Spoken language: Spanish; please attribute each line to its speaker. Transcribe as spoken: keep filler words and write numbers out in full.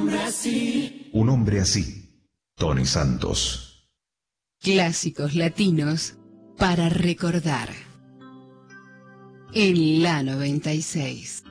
Speaker 1: hombre así.
Speaker 2: Un hombre así, Tony Santos.
Speaker 3: Clásicos latinos para recordar. En la noventa y seis.